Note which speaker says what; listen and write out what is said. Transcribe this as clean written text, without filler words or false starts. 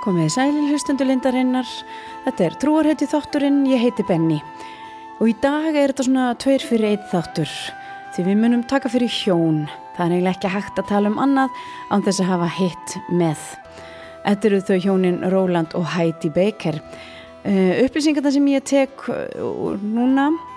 Speaker 1: Komið sælir hlustundur Lindarinnar. Þetta trúarhetju þátturinn, ég heiti Benni. Og í dag þetta svona 2 fyrir 1 þáttur. Því við munum taka fyrir hjón. Það eiginlega ekki hægt að tala annað án þess að hafa hitt með. Þetta eru þau hjónin Roland og Heidi Baker. Upplýsingarna sem ég tek núna